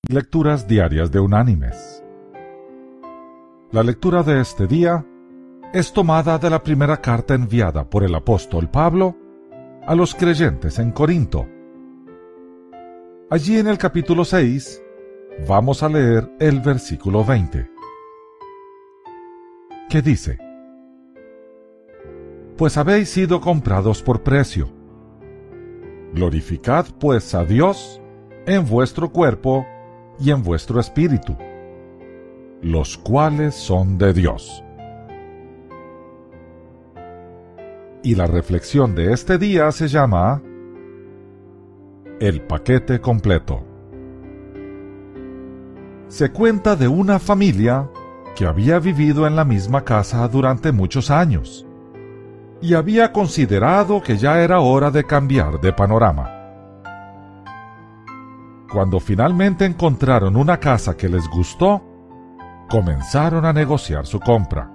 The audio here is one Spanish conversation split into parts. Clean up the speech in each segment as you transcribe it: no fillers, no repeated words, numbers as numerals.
Lecturas diarias de Unánimes. La lectura de este día es tomada de la primera carta enviada por el apóstol Pablo a los creyentes en Corinto. Allí en el capítulo 6 vamos a leer el versículo 20, que dice: Pues habéis sido comprados por precio. Glorificad pues a Dios en vuestro cuerpo y en vuestro espíritu, los cuales son de Dios. Y la reflexión de este día se llama El paquete completo. Se cuenta de una familia que había vivido en la misma casa durante muchos años y había considerado que ya era hora de cambiar de panorama. Cuando finalmente encontraron una casa que les gustó, comenzaron a negociar su compra.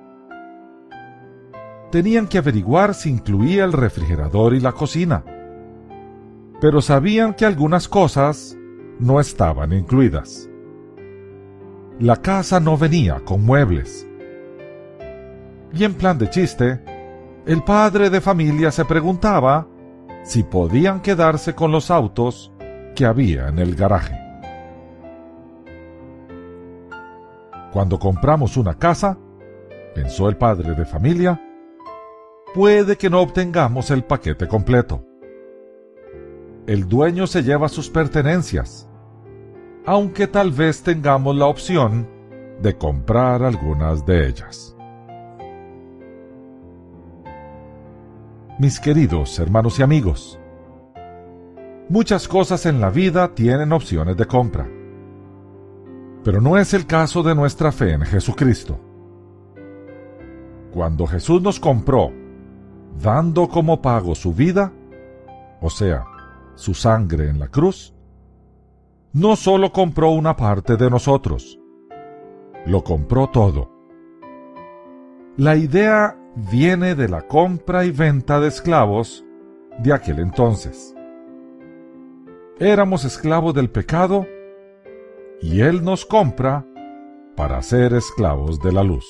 Tenían que averiguar si incluía el refrigerador y la cocina, pero sabían que algunas cosas no estaban incluidas. La casa no venía con muebles. Y en plan de chiste, el padre de familia se preguntaba si podían quedarse con los autos que había en el garaje. Cuando compramos una casa, pensó el padre de familia, puede que no obtengamos el paquete completo. El dueño se lleva sus pertenencias, aunque tal vez tengamos la opción de comprar algunas de ellas. Mis queridos hermanos y amigos, muchas cosas en la vida tienen opciones de compra, pero no es el caso de nuestra fe en Jesucristo. Cuando Jesús nos compró, dando como pago su vida, o sea, su sangre en la cruz, no solo compró una parte de nosotros, lo compró todo. La idea viene de la compra y venta de esclavos de aquel entonces. Éramos esclavos del pecado y Él nos compra para ser esclavos de la luz.